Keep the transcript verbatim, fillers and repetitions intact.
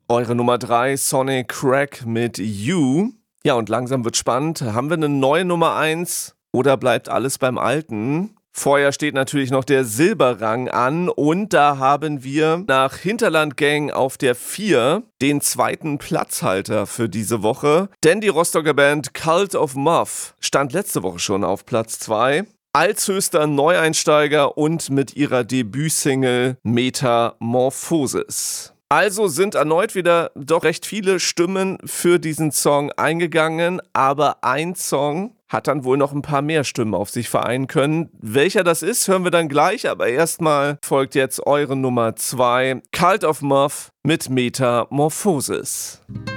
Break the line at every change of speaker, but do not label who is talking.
Eure Nummer drei, Sonic Crack mit You. Ja, und langsam wird spannend. Haben wir eine neue Nummer eins oder bleibt alles beim Alten? Vorher steht natürlich noch der Silberrang an und da haben wir nach Hinterland Gang auf der vier den zweiten Platzhalter für diese Woche. Denn die Rostocker Band Cult of Muff stand letzte Woche schon auf Platz zwei. Als höchster Neueinsteiger und mit ihrer Debütsingle Metamorphosis. Also sind erneut wieder doch recht viele Stimmen für diesen Song eingegangen, aber ein Song hat dann wohl noch ein paar mehr Stimmen auf sich vereinen können. Welcher das ist, hören wir dann gleich, aber erstmal folgt jetzt eure Nummer zwei, Cult of Muff mit Metamorphosis.